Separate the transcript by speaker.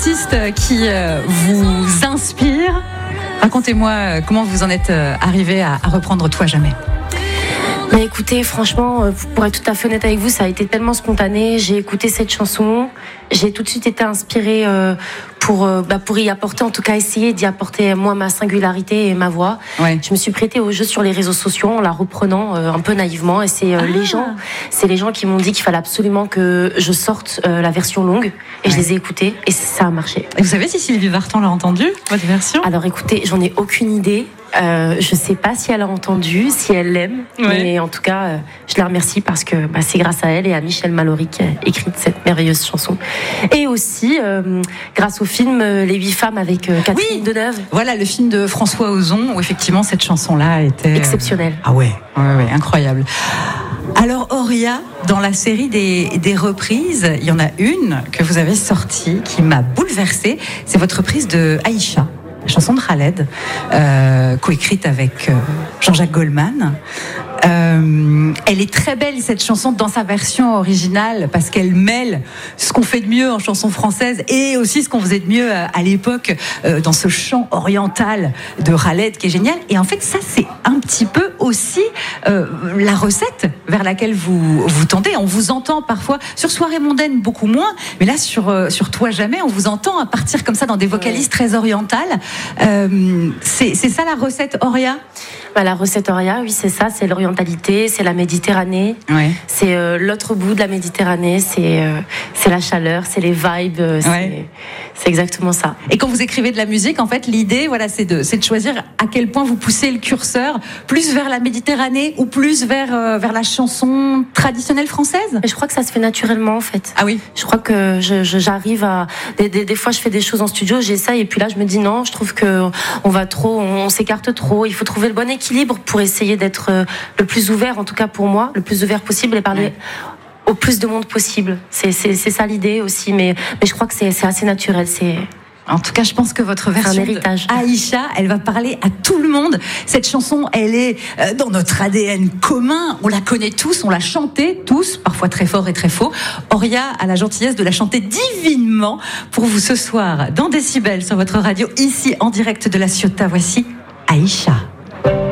Speaker 1: artiste qui vous inspire. Racontez-moi comment vous en êtes arrivé à reprendre Toi Jamais.
Speaker 2: Mais écoutez, franchement, pour être tout à fait honnête avec vous, ça a été tellement spontané. J'ai écouté cette chanson, j'ai tout de suite été inspirée pour y apporter, en tout cas essayer d'y apporter moi ma singularité et ma voix.
Speaker 1: Ouais.
Speaker 2: Je me suis prêtée au jeu sur les réseaux sociaux en la reprenant un peu naïvement. Et c'est les gens qui m'ont dit qu'il fallait absolument que je sorte la version longue. Et je les ai écoutés et ça a marché.
Speaker 1: Et vous savez si Sylvie Vartan l'a entendu, votre version ?
Speaker 2: Alors écoutez, j'en ai aucune idée. Je sais pas si elle a entendu, si elle l'aime, mais en tout cas, je la remercie parce que c'est grâce à elle et à Michel Mallory qui a écrit cette merveilleuse chanson. Et aussi grâce au film Les 8 femmes avec Catherine Deneuve.
Speaker 1: Voilà, le film de François Ozon où effectivement cette chanson-là était
Speaker 2: exceptionnelle.
Speaker 1: Ah ouais, incroyable. Alors Auria, dans la série des reprises, il y en a une que vous avez sortie qui m'a bouleversée. C'est votre reprise de Aïcha, la chanson de Khaled, coécrite avec Jean-Jacques Goldman. Elle est très belle cette chanson dans sa version originale parce qu'elle mêle ce qu'on fait de mieux en chanson française et aussi ce qu'on faisait de mieux à l'époque dans ce chant oriental de Khaled qui est génial. Et en fait ça c'est un petit peu aussi la recette vers laquelle vous tendez. On vous entend parfois sur Soirée mondaine beaucoup moins, mais là sur Toi Jamais on vous entend à partir comme ça dans des vocalises très orientales. C'est ça la recette Auria ?
Speaker 2: La recette Auria, oui, c'est ça, c'est l'orientalité, c'est la Méditerranée, c'est l'autre bout de la Méditerranée, c'est la chaleur, c'est les vibes, c'est exactement ça.
Speaker 1: Et quand vous écrivez de la musique, en fait, l'idée, c'est de choisir à quel point vous poussez le curseur, plus vers la Méditerranée ou plus vers la chanson traditionnelle française ?
Speaker 2: Mais je crois que ça se fait naturellement, en fait.
Speaker 1: Ah oui.
Speaker 2: Je crois que j'arrive à... Des fois, je fais des choses en studio, j'essaye, et puis là, je me dis non, je trouve que on s'écarte trop, il faut trouver le bon équilibre pour essayer d'être le plus ouvert, en tout cas pour moi, le plus ouvert possible et parler au plus de monde possible. C'est ça l'idée aussi, mais je crois que c'est assez naturel.
Speaker 1: En tout cas, je pense que votre version Aïcha, elle va parler à tout le monde. Cette chanson, elle est dans notre ADN commun. On la connaît tous, on l'a chantée tous, parfois très fort et très faux. Auria a la gentillesse de la chanter divinement pour vous ce soir dans Décibel sur votre radio, ici en direct de La Ciotat. Voici Aïcha.